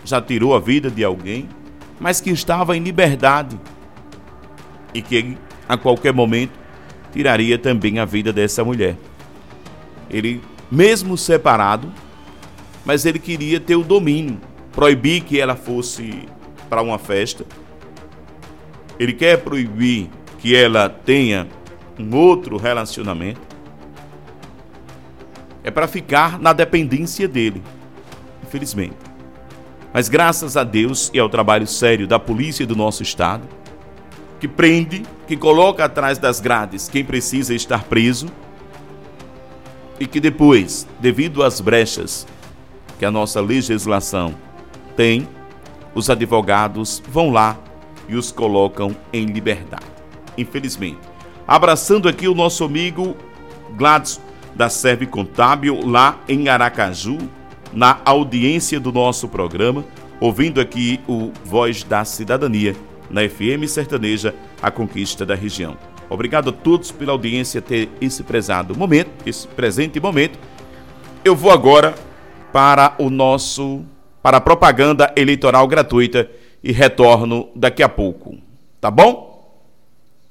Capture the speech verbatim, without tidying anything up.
já tirou a vida de alguém, mas que estava em liberdade e que a qualquer momento tiraria também a vida dessa mulher. Ele, mesmo separado, mas ele queria ter o domínio, proibir que ela fosse para uma festa. Ele quer proibir que ela tenha um outro relacionamento. É para ficar na dependência dele, infelizmente. Mas graças a Deus e ao trabalho sério da polícia do nosso estado, que prende, que coloca atrás das grades quem precisa estar preso, e que depois, devido às brechas que a nossa legislação tem, os advogados vão lá e os colocam em liberdade. Infelizmente. Abraçando aqui o nosso amigo Gladson, da Serve Contábil, lá em Aracaju, na audiência do nosso programa, ouvindo aqui o Voz da Cidadania, na F M Sertaneja, a conquista da região. Obrigado a todos pela audiência, ter esse prezado momento, esse presente momento. Eu vou agora para o nosso, para a propaganda eleitoral gratuita e retorno daqui a pouco. Tá bom?